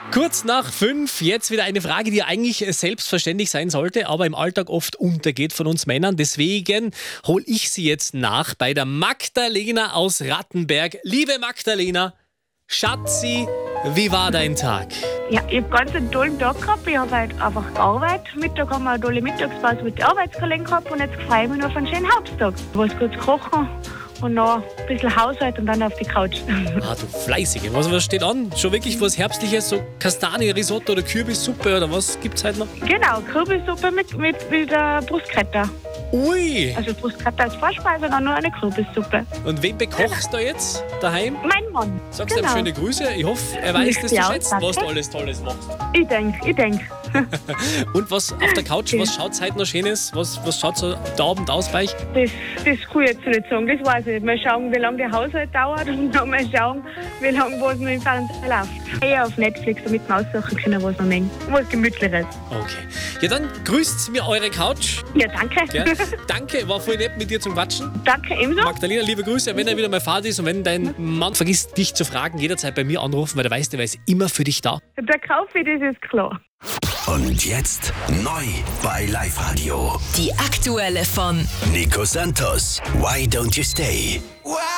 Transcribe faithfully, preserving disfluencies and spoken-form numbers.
Kurz nach fünf, jetzt wieder eine Frage, die eigentlich selbstverständlich sein sollte, aber im Alltag oft untergeht von uns Männern. Deswegen hole ich sie jetzt nach bei der Magdalena aus Rattenberg. Liebe Magdalena, Schatzi, wie war dein Tag? Ja, ich habe ganz einen tollen Tag gehabt. Ich habe heute einfach gearbeitet. Mittag haben wir eine tolle Mittagspause mit den Arbeitskollegen gehabt und jetzt freue ich mich noch auf einen schönen Haupttag. Was kurz kochen und noch ein bisschen Haushalt und dann auf die Couch. Ah, du Fleißige. Was, was steht an? Schon wirklich was Herbstliches? So Kastanie-Risotto oder Kürbissuppe oder was gibt's heute noch? Genau, Kürbissuppe mit, mit, mit äh, Brustkräuter. Ui! Also Brustkräuter als Vorspeise und dann nur eine Kürbissuppe. Und wen bekochst du jetzt daheim? Mein Mann. Sagst du Genau. ihm schöne Grüße? Ich hoffe, er weiß das zu Ja, schätzen, danke. was du alles Tolles machst. Ich denke, ich denke. Und was auf der Couch, was schaut's heute noch Schönes? Was, was schaut so der Abend aus bei euch? Das, das kann ich jetzt nicht sagen, das weiß ich nicht. Mal schauen, wie lange der Haushalt dauert und dann mal schauen, wie lange was noch im Fernsehen läuft. Eher auf Netflix, damit wir aussuchen können, was wir mengen. Was Gemütliches. Okay. Ja, dann grüßt mir eure Couch. Ja, danke. Gell? Danke, war voll nett mit dir zum Quatschen. Danke ebenso. Magdalena, liebe Grüße, wenn er wieder mal Fahrt ist und wenn dein Mann vergisst, dich zu fragen, jederzeit bei mir anrufen, weil der weiß, der ist immer für dich da. Der Kaffee, das ist klar. Und jetzt neu bei Live Radio. Die aktuelle von Nico Santos. Why don't you stay?